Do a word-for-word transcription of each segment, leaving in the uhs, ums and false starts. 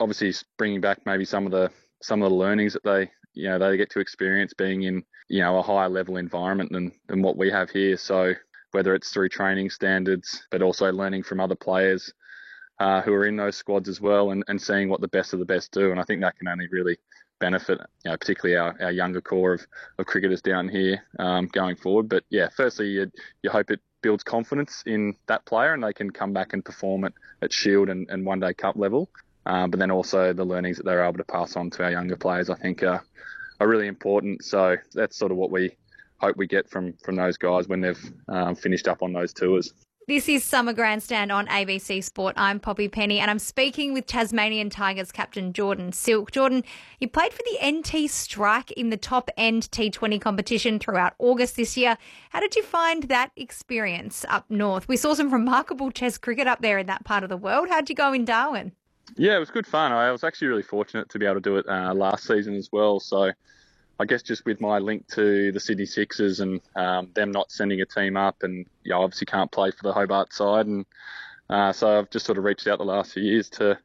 obviously bringing back maybe some of the some of the learnings that they you know they get to experience being in you know a higher level environment than than what we have here. So whether it's through training standards, but also learning from other players uh, who are in those squads as well, and, and seeing what the best of the best do. And I think that can only really benefit, you know, particularly our, our younger core of, of cricketers down here um, going forward. But yeah, firstly, you, you hope it builds confidence in that player and they can come back and perform at, at Shield and, and One Day Cup level. Um, but then also the learnings that they're able to pass on to our younger players, I think, are, are really important. So that's sort of what we hope we get from, from those guys when they've um, finished up on those tours. This is Summer Grandstand on A B C Sport. I'm Poppy Penny and I'm speaking with Tasmanian Tigers captain Jordan Silk. Jordan, you played for the N T Strike in the top-end T twenty competition throughout August this year. How did you find that experience up north? We saw some remarkable Test cricket up there in that part of the world. How'd you go in Darwin? Yeah, it was good fun. I was actually really fortunate to be able to do it uh, last season as well. So I guess just with my link to the Sydney Sixers and um, them not sending a team up, and you know, obviously can't play for the Hobart side, and uh, so I've just sort of reached out the last few years to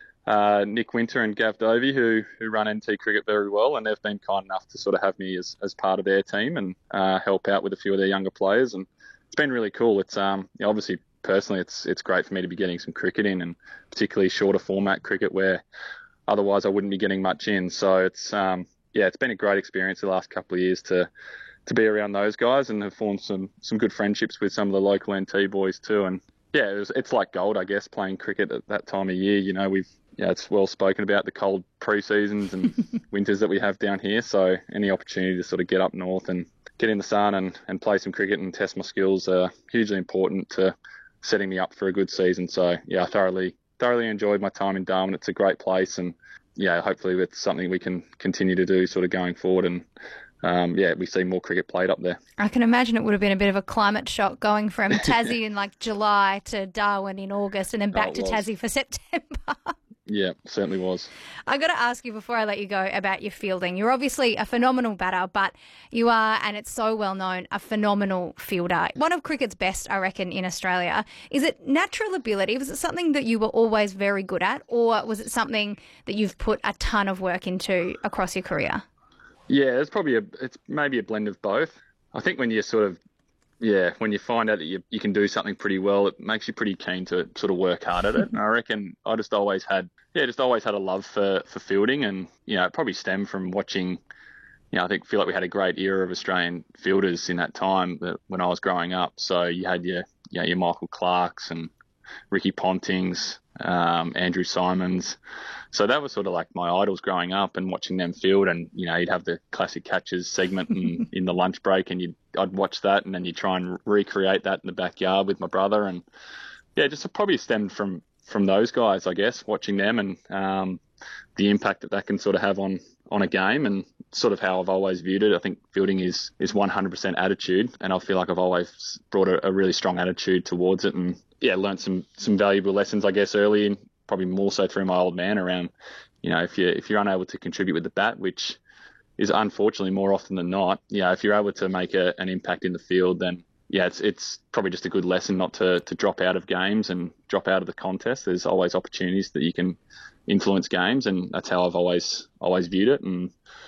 uh, Nick Winter and Gav Dovey, who who run N T Cricket very well, and they've been kind enough to sort of have me as, as part of their team and uh, help out with a few of their younger players, and it's been really cool. It's um you know, obviously personally it's it's great for me to be getting some cricket in, and particularly shorter format cricket where otherwise I wouldn't be getting much in. So it's um. Yeah, it's been a great experience the last couple of years to to be around those guys and have formed some some good friendships with some of the local N T boys too. And yeah, it was, it's like gold, I guess, playing cricket at that time of year. You know, we've yeah, it's well spoken about the cold pre-seasons and winters that we have down here. So any opportunity to sort of get up north and get in the sun and, and play some cricket and test my skills are hugely important to setting me up for a good season. So yeah, I thoroughly thoroughly enjoyed my time in Darwin. It's a great place, and yeah, hopefully it's something we can continue to do sort of going forward, and um, yeah, we see more cricket played up there. I can imagine it would have been a bit of a climate shock going from Tassie in like July to Darwin in August and then back oh, to was. Tassie for September. Yeah, certainly was. I got to ask you before I let you go about your fielding. You're obviously a phenomenal batter, but you are, and it's so well known, a phenomenal fielder. One of cricket's best, I reckon, in Australia. Is it natural ability? Was it something that you were always very good at, or was it something that you've put a ton of work into across your career? Yeah, it's probably a, it's maybe a blend of both. I think when you sort of Yeah, when you find out that you, you can do something pretty well, it makes you pretty keen to sort of work hard at it. And I reckon I just always had, yeah, just always had a love for, for fielding, and you know, it probably stemmed from watching. You know, I think feel like we had a great era of Australian fielders in that time that when I was growing up. So you had your, you know, your Michael Clarks and Ricky Pontings, um, Andrew Simons. So that was sort of like my idols growing up and watching them field. And, you know, you'd have the classic catches segment in, in the lunch break, and you'd, I'd watch that, and then you try and recreate that in the backyard with my brother. And yeah, just probably stemmed from, from those guys, I guess, watching them and um, the impact that that can sort of have on, on a game, and sort of how I've always viewed it. I think fielding is, is one hundred percent attitude, and I feel like I've always brought a, a really strong attitude towards it, and yeah, learned some, some valuable lessons, I guess, early, and probably more so through my old man around, you know, if you if you're unable to contribute with the bat, which is unfortunately more often than not, you know, if you're able to make a, an impact in the field, then yeah, it's it's probably just a good lesson not to, to drop out of games and drop out of the contest. There's always opportunities that you can influence games, and that's how I've always always viewed it. And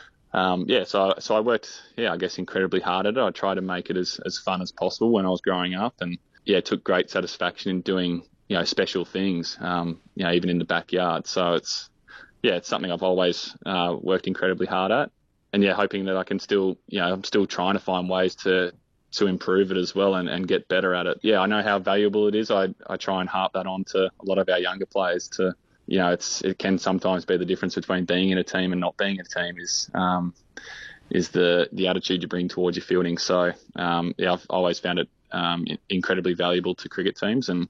um, yeah, so so I worked, yeah, I guess incredibly hard at it. I tried to make it as, as fun as possible when I was growing up, and yeah, took great satisfaction in doing, you know, special things, um, you know, even in the backyard. So it's, yeah, it's something I've always uh, worked incredibly hard at, and yeah, hoping that I can still, you know, I'm still trying to find ways to to improve it as well and, and get better at it. Yeah, I know how valuable it is. I I try and harp that on to a lot of our younger players to, you know, it's it can sometimes be the difference between being in a team and not being in a team is um, is the the attitude you bring towards your fielding. So um, yeah, I've always found it um, incredibly valuable to cricket teams, and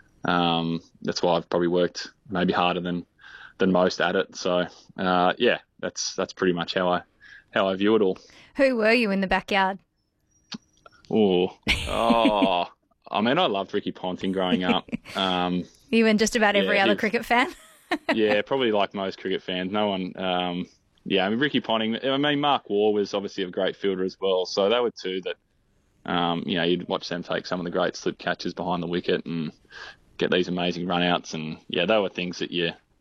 um, that's why I've probably worked maybe harder than than most at it. So uh, yeah, that's that's pretty much how I how I view it all. Who were you in the backyard? Oh, oh, I mean, I loved Ricky Ponting growing up. Um, you and just about every yeah, other was, cricket fan? Yeah, probably like most cricket fans. No one, um, yeah, I mean, Ricky Ponting, I mean, Mark Waugh was obviously a great fielder as well. So they were two that, um, you know, you'd watch them take some of the great slip catches behind the wicket and get these amazing run-outs. And, yeah, they were things that you